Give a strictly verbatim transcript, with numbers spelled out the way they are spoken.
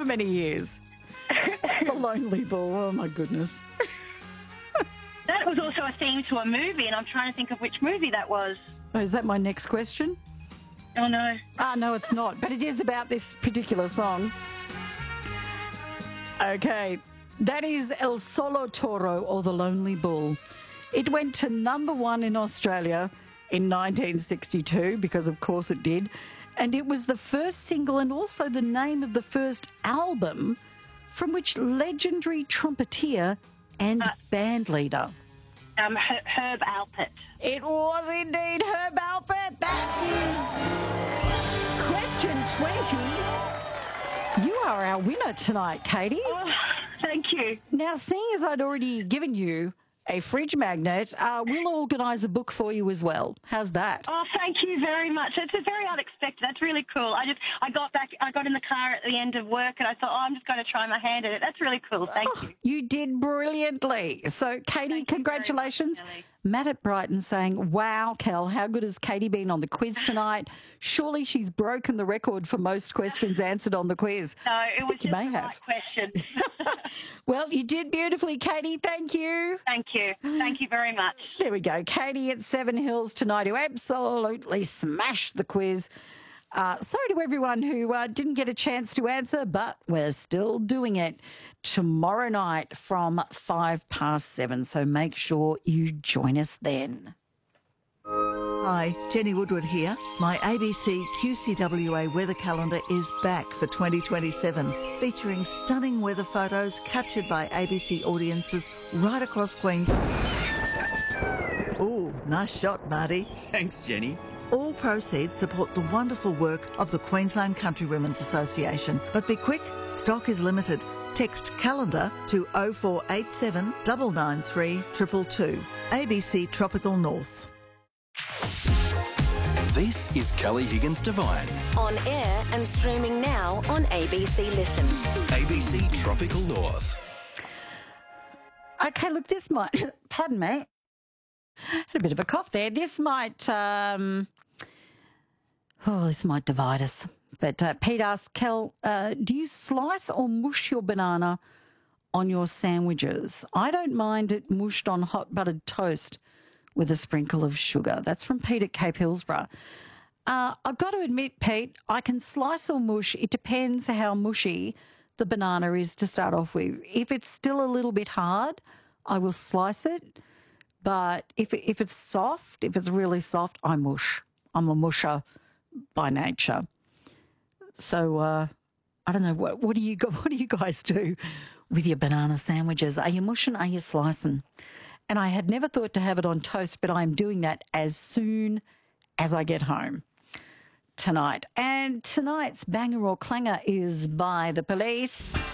many years. The Lonely Bull, oh my goodness. That was also a theme to a movie, and I'm trying to think of which movie that was. Oh, is that my next question? Oh, no. Ah, no, it's not, but it is about this particular song. Okay, that is El Solo Toro, or The Lonely Bull. It went to number one in Australia in nineteen sixty-two, because of course it did, and it was the first single and also the name of the first album from which legendary trumpeter and uh, band leader. Um, Her- Herb Alpert. It was indeed Herb Alpert. That is question twenty. You are our winner tonight, Katie. Oh, thank you. Now, seeing as I'd already given you a fridge magnet, uh, we'll organise a book for you as well. How's that? Oh, thank you very much. It's very unexpected. That's really cool. I just, I got back, I got in the car at the end of work and I thought, oh, I'm just going to try my hand at it. That's really cool. Thank oh, you. You did brilliantly. So, Katie, Thank congratulations. You very much, Kelly. Matt at Brighton saying, wow, Kel, how good has Katie been on the quiz tonight? Surely she's broken the record for most questions answered on the quiz. No, it was you just may the have. right question. Well, you did beautifully, Katie. Thank you. Thank you. Thank you very much. There we go. Katie at Seven Hills tonight, who absolutely smashed the quiz. Uh, so to everyone who uh, didn't get a chance to answer, but we're still doing it tomorrow night from five past seven. So make sure you join us then. Hi, Jenny Woodward here. My A B C Q C W A weather calendar is back for twenty twenty-seven, featuring stunning weather photos captured by A B C audiences right across Queensland. Ooh, nice shot, Marty. Thanks, Jenny. All proceeds support the wonderful work of the Queensland Country Women's Association. But be quick, stock is limited. Text calendar to oh four eight seven, nine nine three, two two two. A B C Tropical North. This is Kelly Higgins Devine. On air and streaming now on A B C Listen. A B C Tropical North. Okay, look, this might... Pardon me. Had a bit of a cough there. This might... Um, oh, this might divide us. But uh, Pete asks, Kel, uh, do you slice or mush your banana on your sandwiches? I don't mind it mushed on hot buttered toast with a sprinkle of sugar. That's from Pete at Cape Hillsborough. Uh, I've got to admit, Pete, I can slice or mush. It depends how mushy the banana is to start off with. If it's still a little bit hard, I will slice it. But if if it's soft, if it's really soft, I mush. I'm a musher by nature. So uh, I don't know, what, what do you what do you guys do with your banana sandwiches? Are you mushing? Are you slicing? And I had never thought to have it on toast, but I'm doing that as soon as I get home tonight. And tonight's banger or clanger is by The Police.